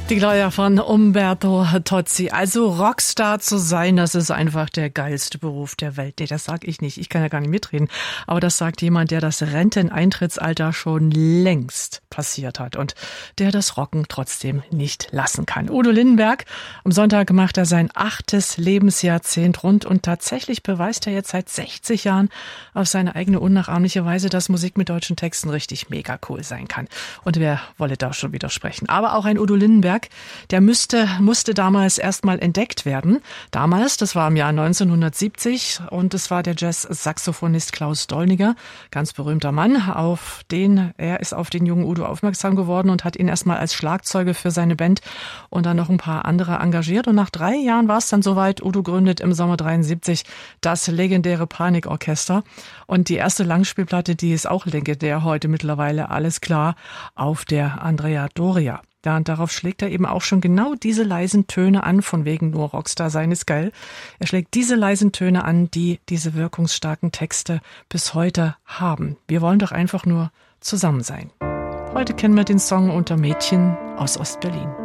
Die Gloria von Umberto Tozzi. Also Rockstar zu sein, das ist einfach der geilste Beruf der Welt. Nee, das sag ich nicht. Ich kann ja gar nicht mitreden. Aber das sagt jemand, der das Renteneintrittsalter schon längst passiert hat und der das Rocken trotzdem nicht lassen kann. Udo Lindenberg, am Sonntag macht er sein 8. Lebensjahrzehnt rund und tatsächlich beweist er jetzt seit 60 Jahren auf seine eigene unnachahmliche Weise, dass Musik mit deutschen Texten richtig mega cool sein kann. Und wer wolle da schon widersprechen? Aber auch ein Udo Lindenberg, der musste damals erstmal entdeckt werden. Damals, das war im Jahr 1970 und es war der Jazz-Saxophonist Klaus Dolniger, ganz berühmter Mann, er ist auf den jungen Udo aufmerksam geworden und hat ihn erstmal als Schlagzeuger für seine Band und dann noch ein paar andere engagiert. Und nach 3 Jahren war es dann soweit. Udo gründet im Sommer 73 das legendäre Panikorchester. Und die erste Langspielplatte, die ist auch legendär heute mittlerweile, alles klar, auf der Andrea Doria. Ja, und darauf schlägt er eben auch schon genau diese leisen Töne an, von wegen nur Rockstar sein ist geil. Er schlägt diese leisen Töne an, die diese wirkungsstarken Texte bis heute haben. Wir wollen doch einfach nur zusammen sein. Heute kennen wir den Song unter Mädchen aus Ostberlin.